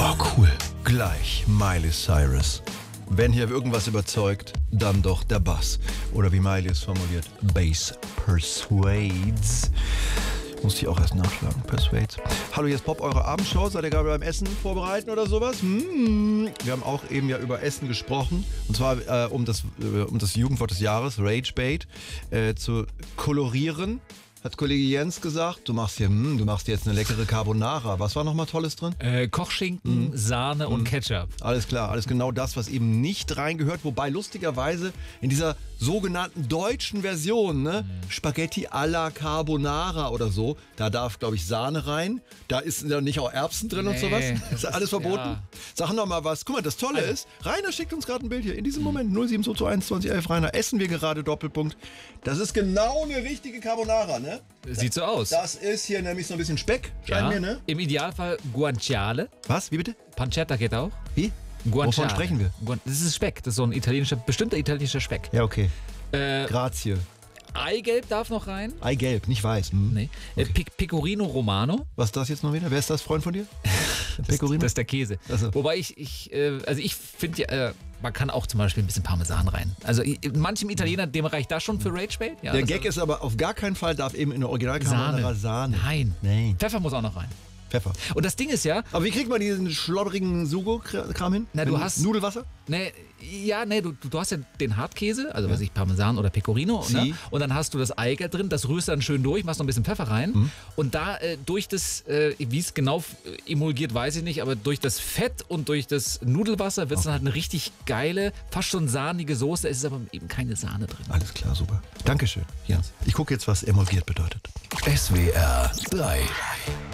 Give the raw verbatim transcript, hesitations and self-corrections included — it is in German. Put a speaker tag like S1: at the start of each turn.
S1: Oh, cool. Gleich Miley Cyrus. Wenn hier irgendwas überzeugt, dann doch der Bass. Oder wie Miley es formuliert, Bass persuades. Muss ich auch erst nachschlagen, persuades. Hallo, hier ist Pop, eure Abendshow. Seid ihr gerade beim Essen vorbereiten oder sowas? Hm. Wir haben auch eben ja über Essen gesprochen. Und zwar äh, um, das, äh, um das Jugendwort des Jahres, Ragebait, äh, zu kolorieren. Hat Kollege Jens gesagt, du machst hier, hm, du machst jetzt eine leckere Carbonara. Was war nochmal Tolles drin?
S2: Äh, Kochschinken,
S1: Mhm.
S2: Sahne und
S1: Mhm.
S2: Ketchup.
S1: Alles klar, alles genau das, was eben nicht reingehört. Wobei lustigerweise in dieser sogenannten deutschen Version, ne,
S2: Mhm.
S1: Spaghetti alla Carbonara oder so, da darf, glaube ich, Sahne rein. Da ist da nicht auch Erbsen drin und
S2: Nee,
S1: sowas.
S2: das
S1: Ist alles
S2: ist-
S1: verboten?
S2: ja.
S1: Sag noch mal was. Guck mal, das Tolle
S2: Also.
S1: ist, Rainer schickt uns gerade ein Bild hier. In diesem Moment null sieben zwei zwei eins zwanzig elf, Rainer, essen wir gerade Doppelpunkt. Das ist genau eine richtige Carbonara, ne?
S2: Sieht so aus.
S1: Das ist hier nämlich so ein bisschen Speck, scheint mir, ne?
S2: Im Idealfall Guanciale.
S1: Was? Wie bitte?
S2: Pancetta geht auch.
S1: Wie?
S2: Guanciale.
S1: Wovon sprechen wir?
S2: Guan- Das ist Speck. Das ist so ein italienischer, bestimmter italienischer Speck.
S1: Ja, okay.
S2: Äh,
S1: Grazie.
S2: Eigelb darf noch rein.
S1: Eigelb, nicht weiß. Hm.
S2: Nee. Äh, Pic- Pecorino Romano.
S1: Was ist das jetzt noch wieder? Wer ist das, Freund von dir? Pecorino?
S2: Das ist der Käse.
S1: Ach so.
S2: Wobei ich, ich äh, also ich finde ja, äh, man kann auch zum Beispiel ein bisschen Parmesan rein. Also ich, manchem Italiener, dem reicht das schon für Ragebait. Ja,
S1: Der
S2: das-
S1: Gag ist aber auf gar keinen Fall, darf eben in der Originalkamera
S2: Sahne.
S1: Sahne.
S2: Nein.
S1: Nein.
S2: Pfeffer muss auch noch rein.
S1: Pfeffer.
S2: Und das Ding ist ja,
S1: Aber wie kriegt man diesen schlodderigen Sugo-Kram hin?
S2: Na, du
S1: Wenn-
S2: hast-
S1: Nudelwasser?
S2: ne, ja, ne, du, du hast ja den Hartkäse, also weiß ich, Parmesan oder Pecorino,
S1: Sie.
S2: ne? Und dann hast du das Eigelb drin, das rührst du dann schön durch, machst noch ein bisschen Pfeffer rein
S1: Mhm.
S2: und da äh, durch das, äh, wie es genau äh, emulgiert, weiß ich nicht, aber durch das Fett und durch das Nudelwasser wird es dann halt eine richtig geile, fast schon sahnige Soße, es ist aber eben keine Sahne drin.
S1: Alles klar, super. Dankeschön, Jens. Ich gucke jetzt, was emulgiert bedeutet. S W R drei.